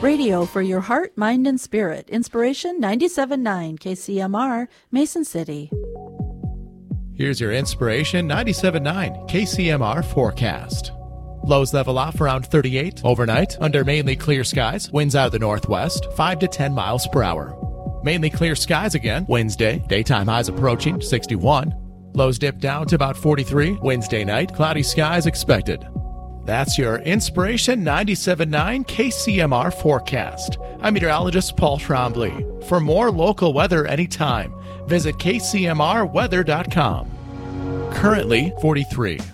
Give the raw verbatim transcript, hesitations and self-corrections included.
Radio for your heart, mind, and spirit. Inspiration ninety-seven point nine K C M R, Mason City. Here's your Inspiration ninety-seven point nine K C M R forecast. Lows level off around thirty-eight. Overnight, under mainly clear skies, winds out of the northwest, five to ten miles per hour. Mainly clear skies again Wednesday. Daytime highs approaching sixty-one. Lows dip down to about forty-three. Wednesday night, cloudy skies expected. That's your Inspiration ninety-seven point nine K C M R forecast. I'm meteorologist Paul Trombley. For more local weather anytime, visit K C M R weather dot com. Currently forty-three.